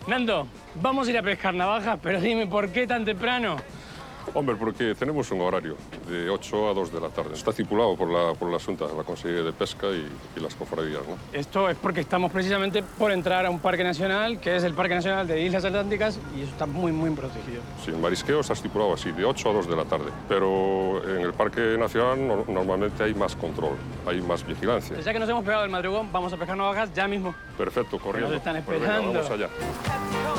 Nando, vamos a ir a pescar navajas, pero dime, ¿por qué tan temprano? Hombre, porque tenemos un horario de 8 a 2 de la tarde. Está estipulado por la Junta, la Consejería de Pesca y las cofradías, ¿no? Esto es porque estamos precisamente por entrar a un parque nacional, que es el Parque Nacional de Islas Atlánticas, y eso está muy, muy protegido. Sí, el marisqueo está estipulado así, de 8 a 2 de la tarde. Pero en el Parque Nacional normalmente hay más control, hay más vigilancia. Ya que nos hemos pegado el madrugón, vamos a pescar navajas ya mismo. Perfecto, corriendo. Nos están Pues venga, esperando. vamos allá.